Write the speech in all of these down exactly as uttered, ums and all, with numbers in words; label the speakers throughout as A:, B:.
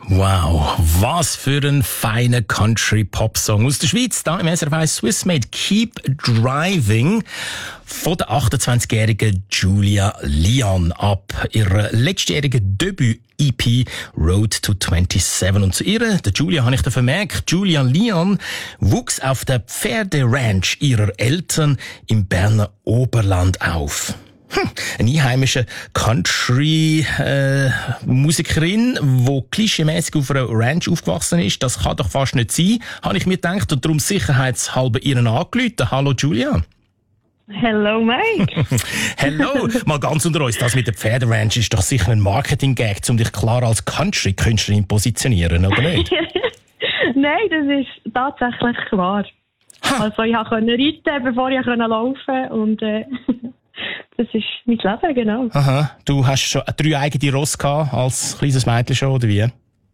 A: Wow, was für ein feiner Country-Pop-Song aus der Schweiz. Da im S R F eins Swissmade Keep Driving von der achtundzwanzigjährigen Julia Leon ab ihrer letztjährigen Debüt-E P Road to siebenundzwanzig. Und zu ihr, der Julia, habe ich da vermerkt, Julia Leon wuchs auf der Pferderanch ihrer Eltern im Berner Oberland auf. Hm, eine einheimische Country-Musikerin, äh, die klischeemässig auf einer Ranch aufgewachsen ist, das kann doch fast nicht sein, habe ich mir gedacht und darum sicherheitshalber ihren angerufen. Hallo Julia.
B: Hello Mike.
A: Hello. Mal ganz unter uns, das mit der Pferderanch ist doch sicher ein Marketing-Gag, um dich klar als Country-Künstlerin positionieren, oder nicht?
B: Nein, das ist tatsächlich wahr. Ha. Also ich konnte reiten, bevor ich laufen konnte und äh, das ist mein Leben, genau.
A: Aha. Du hast schon drei eigene Ross gehabt, als kleines Mädchen schon, oder wie?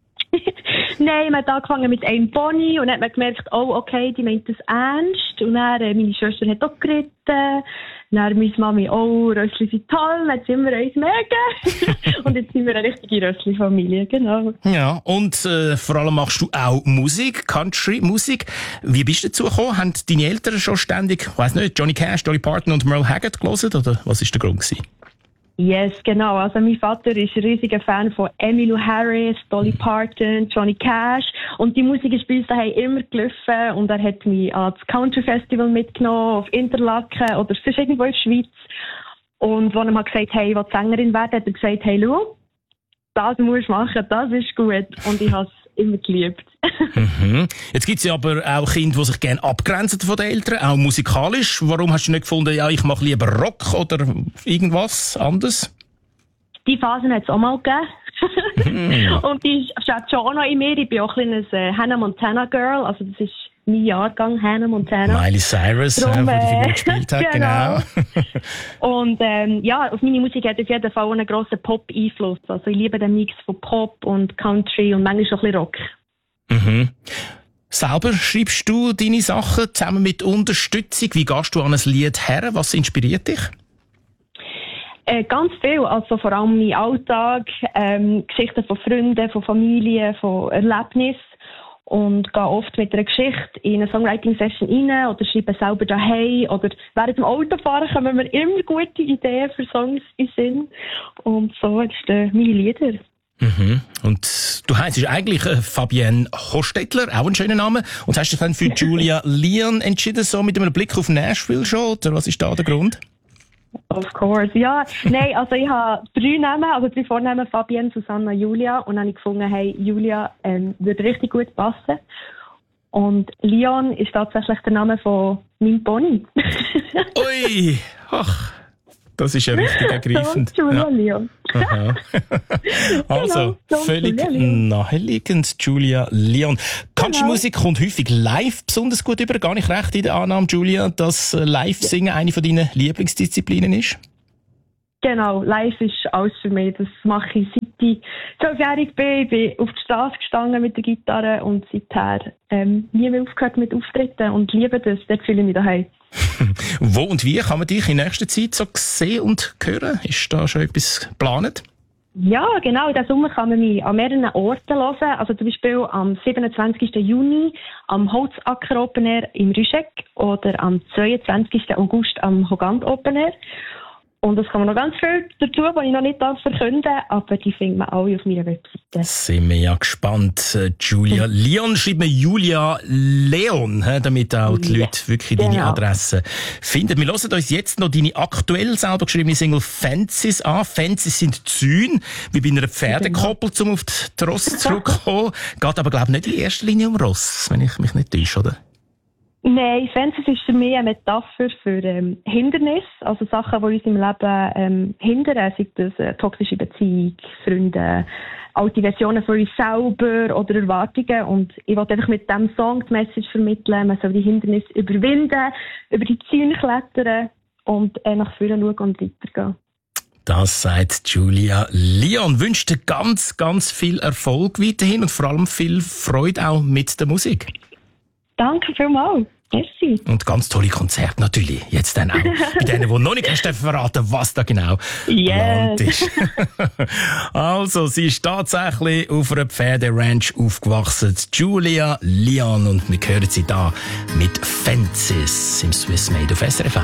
B: Nein, man hat angefangen mit einem Pony und dann hat man gemerkt, oh, okay, die meint das ernst. Und dann, äh, meine Schwester hat auch geritten. Dann meine Mami, oh, Rössli sind toll, dann sind wir uns mega. Und jetzt sind wir eine richtige Rössli-Familie, genau.
A: Ja, und äh, vor allem machst du auch Musik, Country-Musik. Wie bist du dazu gekommen? Haben deine Eltern schon ständig, ich weiss nicht, Johnny Cash, Dolly Parton und Merle Haggard gelesen, oder was war der Grund gewesen?
B: Yes, genau. Also mein Vater ist ein riesiger Fan von Emmylou Harris, Dolly Parton, Johnny Cash. Und die Musik ist bei uns daheim immer gelaufen. Und er hat mich ans Country Festival mitgenommen, auf Interlaken oder sonst irgendwo in der Schweiz. Und als er mir gesagt hat, hey, ich will Sängerin werden, hat er gesagt, hey, schau, das musst du machen, das ist gut. Und ich habe es immer geliebt.
A: Mhm. Jetzt gibt es ja aber auch Kinder, die sich gerne abgrenzen von den Eltern, auch musikalisch. Warum hast du nicht gefunden, ja, ich mache lieber Rock oder irgendwas anderes?
B: Die Phasen hat es auch mal gegeben. Mm. Und die steht schon auch noch in mir. Ich bin auch ein kleines äh, Hannah Montana Girl. Also das ist mein Jahrgang, Hannah Montana.
A: Miley Cyrus, Drum, äh, die Figur gespielt hat, genau.
B: genau. Und ähm, ja, auf meine Musik hat auf jeden Fall einen grossen Pop-Einfluss. Also ich liebe den Mix von Pop und Country und manchmal auch ein bisschen Rock.
A: Mhm. Selber schreibst du deine Sachen zusammen mit Unterstützung? Wie gehst du an ein Lied her? Was inspiriert dich?
B: Äh, ganz viel, also vor allem mein Alltag, ähm, Geschichten von Freunden, von Familie, von Erlebnissen. Und gehe oft mit einer Geschichte in eine Songwriting-Session rein oder schreibe selber daheim. Oder während dem Autofahren kommen mir immer gute Ideen für Songs in den Sinn. Und so entstehen meine Lieder.
A: Mhm. Und du heisst eigentlich äh, Fabienne Hostetler, auch ein schöner Name. Und hast du dich dann für Julia Leon entschieden, so mit einem Blick auf Nashville schon? Oder was ist da der Grund?
B: Of course, ja. Nein, also ich habe drei Namen, also drei Vornamen, Fabienne, Susanna, Julia. Und dann habe ich gefunden, hey, Julia ähm, würde richtig gut passen. Und Leon ist tatsächlich der Name von meinem Pony.
A: Ui, ach, das ist ja richtig ergreifend.
B: So, Julia
A: ja.
B: Leon.
A: Aha. Also,
B: genau, so
A: völlig
B: Julia Leon.
A: naheliegend, Julia Leon. Country-Musik genau. Kommt häufig live besonders gut über. Gar nicht recht in der Annahme, Julia, dass Live-Singen eine von deinen Lieblingsdisziplinen ist?
B: Genau, live ist alles für mich. Das mache ich seit ich zwölfjährig bin. Ich bin auf der Straße gestanden mit der Gitarre und seither ähm, nie mehr aufgehört mit Auftritten und liebe das. Dort fühle ich mich daheim.
A: Wo und wie kann man dich in nächster Zeit so sehen und hören? Ist da schon etwas geplant?
B: Ja, genau. In diesem Sommer kann man mich an mehreren Orten hören. Also zum Beispiel am siebenundzwanzigsten Juni am Holzacker Open Air im Rüschegg oder am zweiundzwanzigsten August am Hogand Open Air. Und es kommen noch ganz viel dazu, die ich noch nicht verkünden darf, aber die finden wir alle auf meiner Webseite.
A: Sind wir ja gespannt. Julia Leon schreibt mir Julia Leon, damit auch die Leute wirklich deine genau. Adresse finden. Wir hören uns jetzt noch deine aktuell selber geschriebene Single Fences an. Fences sind Zäune, wie bei einer Pferdekoppel, um auf die Ross zurückzukommen. Geht aber, glaube ich, nicht in erster Linie um Ross, wenn ich mich nicht täusche, oder?
B: Nein, Fences ist für mich eine Metapher für ähm, Hindernisse, also Sachen, die uns im Leben ähm, hindern, sei das äh, toxische Beziehung, Freunde, alte Versionen von uns selber oder Erwartungen. Und ich wollte einfach mit diesem Song die Message vermitteln, man soll die Hindernisse überwinden, über die Zäune klettern und äh, nach vorne schauen und weitergehen.
A: Das sagt Julia Leon. Wünscht dir ganz, ganz viel Erfolg weiterhin und vor allem viel Freude auch mit der Musik.
B: Danke vielmals. Merci.
A: Und ganz tolle Konzerte natürlich. Jetzt dann auch. Bei denen, die noch nicht hast verraten, was da genau
B: Yes.
A: geplant ist. Also, sie ist tatsächlich auf einer Pferderanch aufgewachsen. Julia Lyon. Und wir hören sie da mit Fences im Swiss Made auf S R F eins.